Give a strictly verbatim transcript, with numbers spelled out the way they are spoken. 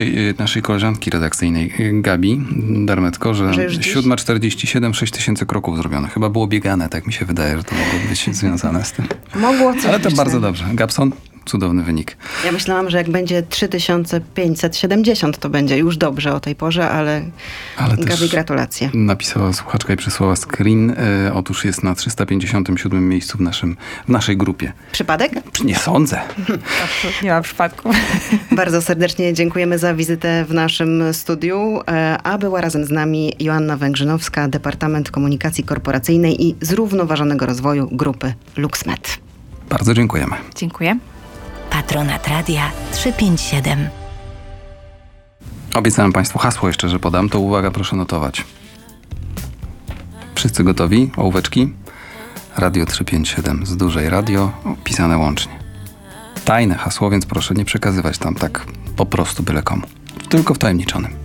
naszej koleżanki redakcyjnej Gabi Darmetko, że, że siódma czterdzieści siedem, sześć tysięcy kroków zrobione. Chyba było biegane, tak mi się wydaje, że to mogło być związane z tym. Mogło coś Ale to być, bardzo tak. dobrze. Gabson, cudowny wynik. Ja myślałam, że jak będzie trzy tysiące pięćset siedemdziesiąt, to będzie już dobrze o tej porze, ale, ale Gabi, gratulacje. Napisała słuchaczka i przysłała screen. E, otóż jest na trzysta pięćdziesiątym siódmym miejscu w, naszym, w naszej grupie. Przypadek? Nie sądzę. Nie ma przypadku. Bardzo serdecznie dziękujemy za wizytę w naszym studiu, a była razem z nami Joanna Węgrzynowska, Departament Komunikacji Korporacyjnej i Zrównoważonego Rozwoju Grupy LuxMed. Bardzo dziękujemy. Dziękuję. Patronat Radia trzysta pięćdziesiąt siedem. Obiecałem Państwu hasło jeszcze, że podam, to uwaga, proszę notować. Wszyscy gotowi? Ołóweczki? Radio trzysta pięćdziesiąt siedem z dużej radio, pisane łącznie. Tajne hasło, więc proszę nie przekazywać tam tak po prostu byle komu. Tylko wtajemniczonym.